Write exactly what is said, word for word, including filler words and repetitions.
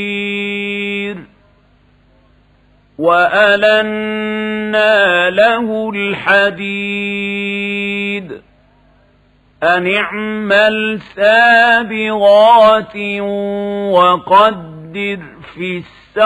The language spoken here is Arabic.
وألنا له الحديد أن اعمل سابغات وقدر في السبيل